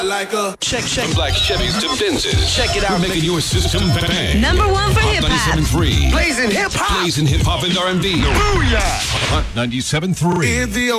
Like a check. From black Chevys to Benzes. Check it out. We're making your system bang. Number one for hip hop. 97.3. Blazing hip hop. Blazing hip hop and R&B. Booyah. Hot 97.3. In the